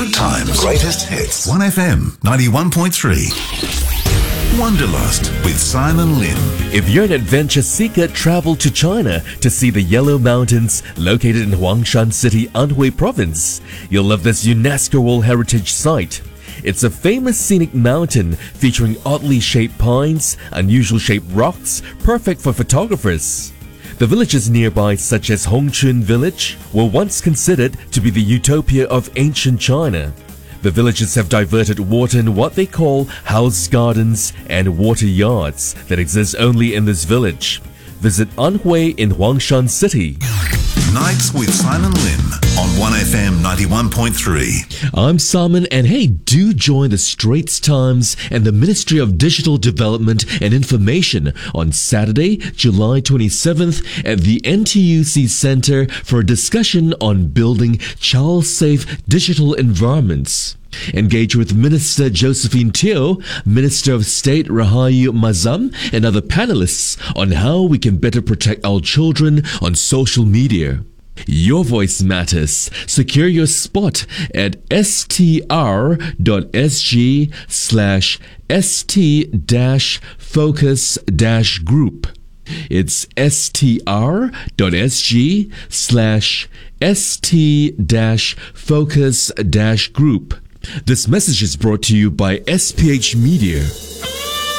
Good times. Greatest hits. 1FM 91.3. Wanderlust with Simon Lim. If you're an adventure seeker, travel to China to see the Yellow Mountains located in Huangshan City, Anhui Province. You'll love this UNESCO World Heritage Site. It's a famous scenic mountain featuring oddly shaped pines, unusual shaped rocks, perfect for photographers. The villages nearby, such as Hongchun Village, were once considered to be the utopia of ancient China. The villagers have diverted water in what they call house gardens and water yards that exist only in this village. Visit Anhui in Huangshan City. Nights with Simon Lim on 1FM 91.3. I'm Simon, and hey, do join the Straits Times and the Ministry of Digital Development and Information on Saturday, July 27th at the NTUC Center for a discussion on building child-safe digital environments. Engage with Minister Josephine Teo, Minister of State Rahayu Mazam, and other panelists on how we can better protect our children on social media. Your voice matters. Secure your spot at str.sg/st-focus-group. It's str.sg/st-focus-group. This message is brought to you by SPH Media.